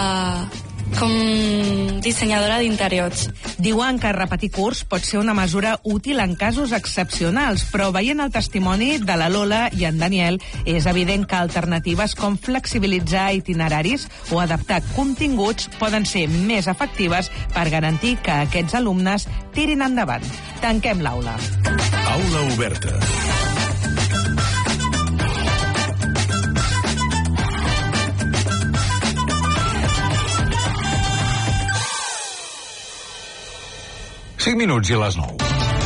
com dissenyadora d'interiors. Diuen que repetir curs pot ser una mesura útil en casos excepcionals, però veient el testimoni de la Lola i en Daniel, és evident que alternatives com flexibilitzar itineraris o adaptar continguts poden ser més efectives per garantir que aquests alumnes tirin endavant. Tanquem l'aula. Aula oberta. Cinc minuts i les 9.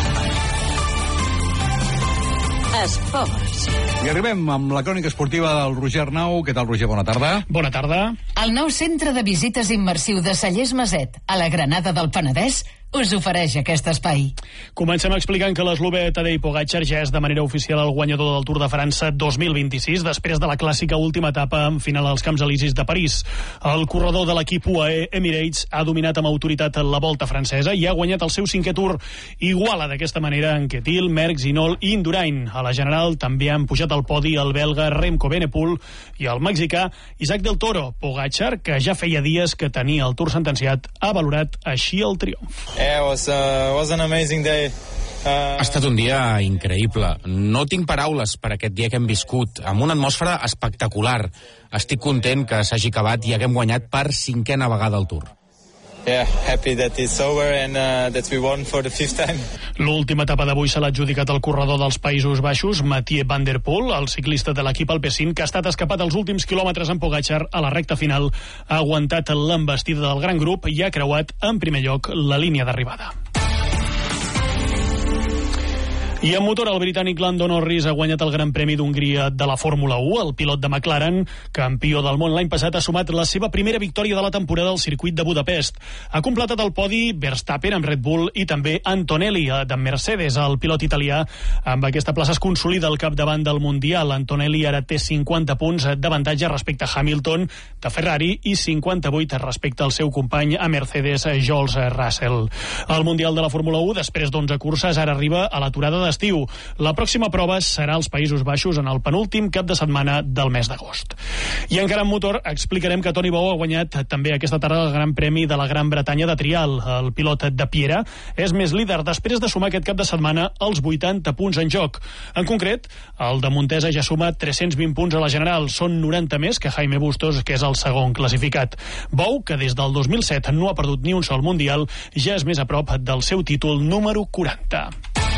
Esports. I arribem amb la crònica esportiva del Roger Arnau. Què tal, Roger? Bona tarda. Bona tarda. El nou centre de visites immersiu de Cellers Maset, a la Granada del Penedès, us ofereix aquest espai. Comencem explicant que l'eslovè Tadej Pogačar ja és de manera oficial el guanyador del Tour de França 2026, després de la clàssica última etapa en final als Camps Elisis de París. El corredor de l'equip UAE Emirates ha dominat amb autoritat la Volta francesa i ha guanyat el seu 5è Tour. Iguala d'aquesta manera en Ketil, Merckx, Hinault i Indurain. A la general també han pujat al podi el belga Remco Evenepoel i el mexicà Isaac del Toro. Pogačar, que ja feia dies que tenia el Tour sentenciat, ha valorat així el triomf. Was an amazing day. Ha estat un dia increïble. No tinc paraules per aquest dia que hem viscut, amb una atmosfera espectacular. Estic content que s'hagi acabat i haguem guanyat per 5a vegada el Tour. Yeah, happy that it's over and that we won for the 5th time. L'última etapa d'avui se l'ha adjudicat el corredor dels Països Baixos, Mathieu van der Poel, el ciclista de l'equip Alpecin, que ha estat escapat els últims quilòmetres en Pogačar a la recta final. Ha aguantat l'envestida del gran grup i ha creuat en primer lloc la línia d'arribada. I en motor, el britànic Lando Norris ha guanyat el Gran Premi d'Hongria de la Fórmula 1. El pilot de McLaren, campió del món l'any passat, ha sumat la seva primera victòria de la temporada al circuit de Budapest. Ha completat el podi Verstappen amb Red Bull i també Antonelli de Mercedes. El pilot italià amb aquesta plaça es consolida al capdavant del Mundial. Antonelli ara té 50 punts d'avantatge respecte a Hamilton de Ferrari i 58 respecte al seu company a Mercedes, George Russell. El Mundial de la Fórmula 1, després d'11 curses, ara arriba a l'aturada d'estiu. La pròxima prova serà als Països Baixos en el penúltim cap de setmana del mes d'agost. I encara en motor explicarem que Toni Bou ha guanyat també aquesta tarda el Gran Premi de la Gran Bretanya de trial. El pilot de Piera és més líder després de sumar aquest cap de setmana els 80 punts en joc. En concret, el de Montesa ja suma 320 punts a la general. Són 90 més que Jaime Bustos, que és el segon classificat. Bou, que des del 2007 no ha perdut ni un sol Mundial, ja és més a prop del seu títol número 40.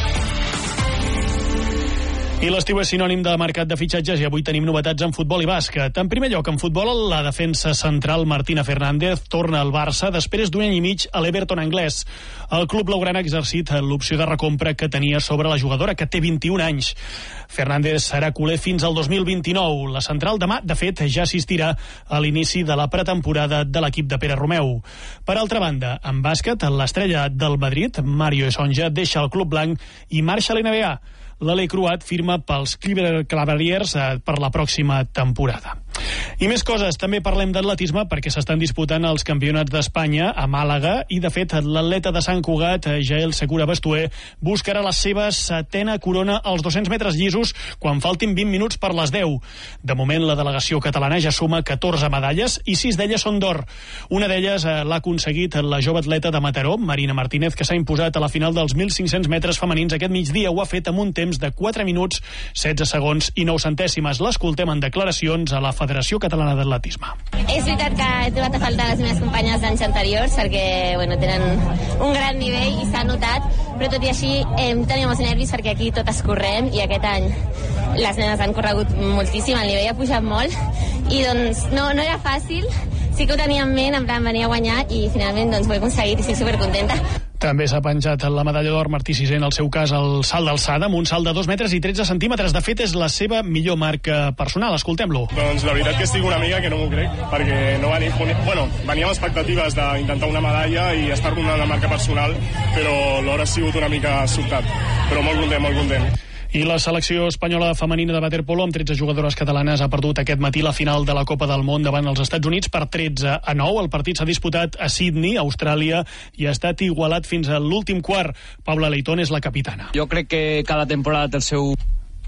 I l'estiu és sinònim de mercat de fitxatges i avui tenim novetats en futbol i bàsquet. En primer lloc, en futbol, la defensa central Martina Fernández torna al Barça després d'un any i mig a l'Everton anglès. El club blaugrana ha exercit l'opció de recompra que tenia sobre la jugadora, que té 21 anys. Fernández serà culer fins al 2029. La central demà, de fet, ja assistirà a l'inici de la pretemporada de l'equip de Pere Romeu. Per altra banda, en bàsquet, l'estrella del Madrid, Mario Esonja, deixa el club blanc i marxa a l'NBA. L'Alei Croat firma pels Cleveland Cavaliers per la pròxima temporada. I més coses, també parlem d'atletisme perquè s'estan disputant els campionats d'Espanya a Màlaga i, de fet, l'atleta de Sant Cugat, Jael Segura Bastuer, buscarà la seva 7a corona als 200 metres llisos quan faltin 20 minuts per les 10. De moment, la delegació catalana ja suma 14 medalles i 6 d'elles són d'or. Una d'elles l'ha aconseguit la jove atleta de Mataró, Marina Martínez, que s'ha imposat a la final dels 1.500 metres femenins aquest migdia. Ho ha fet amb un temps de 4 minuts, 16 segons i 9 centèsimes. L'escoltem en declaracions a la Federació Catalana d'Atletisme. És veritat que he trobat a faltar les meves companyes d'anys anteriors perquè tenen un gran nivell i s'ha notat, però tot i així teníem molts nervis perquè aquí totes correm i aquest any les nenes han corregut moltíssim, el nivell ha pujat molt i doncs no era fàcil, sí que ho tenia en ment, en plan venir a guanyar i finalment doncs ho he aconseguit i estic supercontenta. També s'ha penjat la medalla d'or Martí Sisé, en el seu cas el salt d'alçada, amb un salt de 2 metres i 13 centímetres. De fet, és la seva millor marca personal. Escoltem-lo. Doncs la veritat que estic una mica que no m'ho crec, perquè no venia amb expectatives d'intentar una medalla i estar amb una marca personal, però l'hora ha sigut una mica sobtat. Però molt content, molt content. I la selecció espanyola femenina de waterpolo amb 13 jugadores catalanes ha perdut aquest matí la final de la Copa del Món davant els Estats Units per 13-9. El partit s'ha disputat a Sydney, Austràlia, i ha estat igualat fins a l'últim quart. Paula Leitón és la capitana. Jo crec que cada temporada té el seu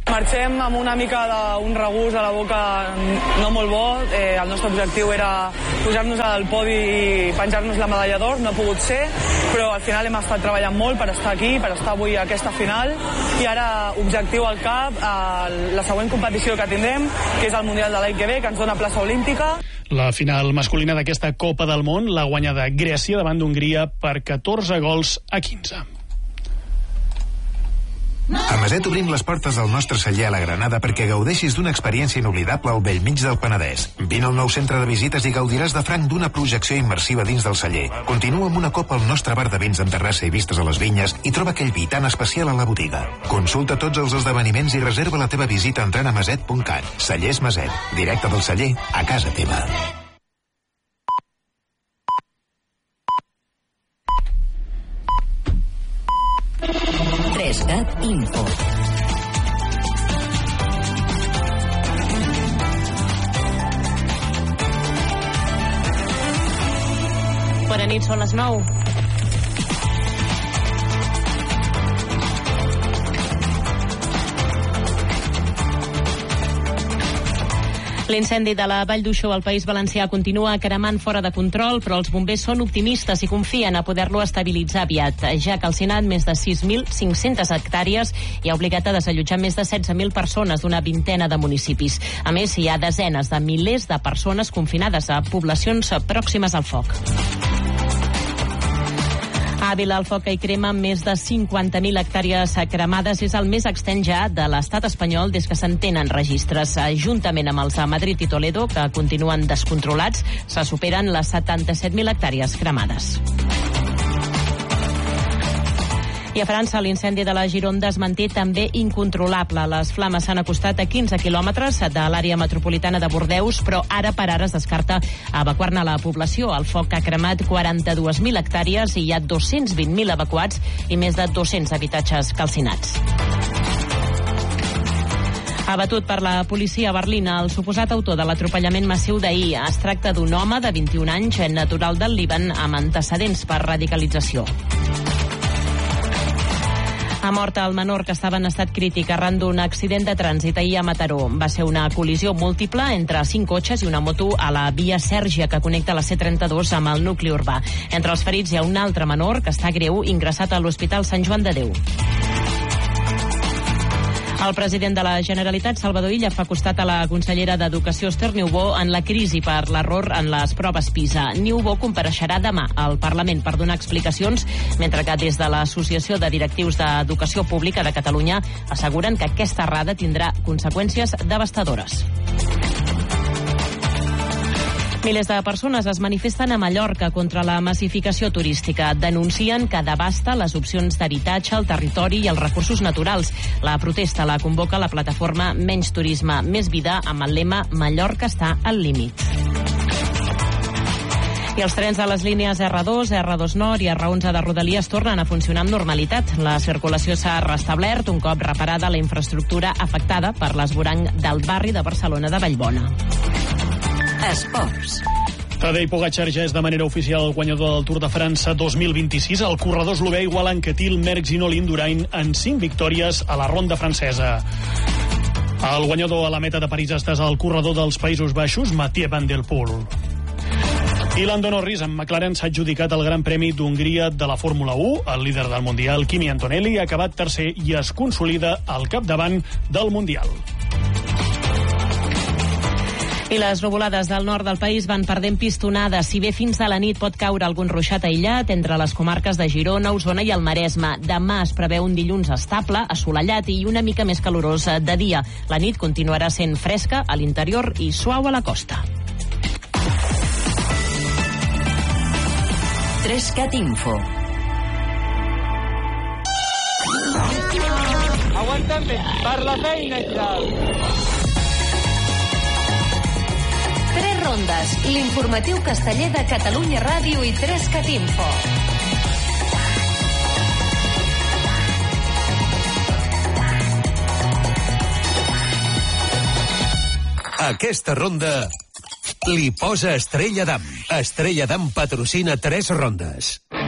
Marxem amb una mica d'un regust a la boca no molt bo. El nostre objectiu era pujar-nos al podi i penjar-nos la medalla d'or. No ha pogut ser, però al final hem estat treballant molt per estar aquí, per estar avui a aquesta final. I ara, objectiu al cap, la següent competició que tindrem, que és el Mundial de l'any que ve, que ens dona plaça olímpica. La final masculina d'aquesta Copa del Món l'ha guanyada Grècia davant d'Hongria per 14 gols a 15. A Maset obrim les portes del nostre celler a la Granada perquè gaudeixis d'una experiència inoblidable al bell mig del Penedès. Vine al nou centre de visites i gaudiràs de franc d'una projecció immersiva dins del celler. Continua amb una copa al nostre bar de vins amb terrassa i vistes a les vinyes i troba aquell vi tan especial a la botiga. Consulta tots els esdeveniments i reserva la teva visita entrant a maset.cat. Cellers Maset, directe del celler a casa teva. Trescat Info. Bona nit, són les 9. L'incendi de la Vall d'Uixó al País Valencià continua cremant fora de control, però els bombers són optimistes i confien a poder-lo estabilitzar aviat, ja que el Senat més de 6.500 hectàrees i ha obligat a desallotjar més de 16.000 persones d'una vintena de municipis. A més, hi ha desenes de milers de persones confinades a poblacions pròximes al foc. A Àvila, el foc que hi crema més de 50.000 hectàrees cremades és el més extens ja de l'estat espanyol des que se'n tenen registres. Juntament amb els de Madrid i Toledo, que continuen descontrolats, se superen les 77.000 hectàrees cremades. I a França, l'incendi de la Gironda es manté també incontrolable. Les flames s'han acostat a 15 quilòmetres de l'àrea metropolitana de Bordeus, però ara per ara es descarta evacuar-ne la població. El foc ha cremat 42.000 hectàrees i hi ha 220.000 evacuats i més de 200 habitatges calcinats. Abatut per la policia a Berlín, el suposat autor de l'atropellament massiu d'ahir. Es tracta d'un home de 21 anys, natural del Líban, amb antecedents per radicalització. Ha mort el menor que estava en estat crític arran d'un accident de trànsit ahir a Mataró. Va ser una col·lisió múltiple entre 5 cotxes i una moto a la via Sèrgia que connecta la C32 amb el nucli urbà. Entre els ferits hi ha un altre menor que està greu, ingressat a l'Hospital Sant Joan de Déu. El president de la Generalitat, Salvador Illa, fa costat a la consellera d'Educació, Esther Niubó, en la crisi per l'error en les proves PISA. Niubó compareixerà demà al Parlament per donar explicacions, mentre que des de l'Associació de Directius d'Educació Pública de Catalunya asseguren que aquesta errada tindrà conseqüències devastadores. Milers de persones es manifesten a Mallorca contra la massificació turística. Denuncien que devasta les opcions d'habitatge, el territori i els recursos naturals. La protesta la convoca la plataforma Menys Turisme, Més Vida, amb el lema Mallorca està al límit. I els trens de les línies R2, R2 Nord i R11 de Rodalies tornen a funcionar amb normalitat. La circulació s'ha restablert un cop reparada la infraestructura afectada per l'esvoranc del barri de Barcelona de Vallbona. Esports. Tadej Pogačar ja és de manera oficial el guanyador del Tour de França 2026. El corredor eslovè iguala Anquetil, Merckx i Nolin Durain en 5 victòries a la ronda francesa. El guanyador a la meta de París ha estat el corredor dels Països Baixos, Mathieu van der Poel. I Lando Norris amb McLaren s'ha adjudicat el Gran Premi d'Hongria de la Fórmula 1. El líder del Mundial, Kimi Antonelli, ha acabat tercer i es consolida al capdavant del Mundial. I les nuvolades del nord del país van perdent pistonades. Si bé fins a la nit pot caure algun ruixat aïllat entre les comarques de Girona, Osona i el Maresme. Demà es preveu un dilluns estable, assolellat i una mica més calorós de dia. La nit continuarà sent fresca a l'interior i suau a la costa. 3CAT Info. Aguanta'm per la feina i tal. 3 rondes, l'informatiu casteller de Catalunya Ràdio i 3CAT Info. Aquesta ronda li posa Estrella Damm. Estrella Damm patrocina 3 rondes.